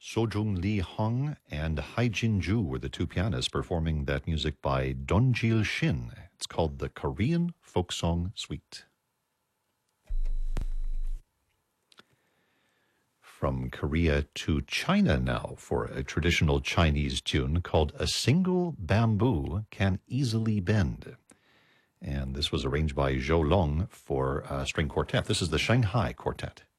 Sojung Lee Hong and Hai Jin Ju were the two pianists performing that music by Donjil Shin. It's called the Korean Folk Song Suite. From Korea to China now for a traditional Chinese tune called A Single Bamboo Can Easily Bend. And this was arranged by Zhou Long for string quartet. This is the Shanghai Quartet.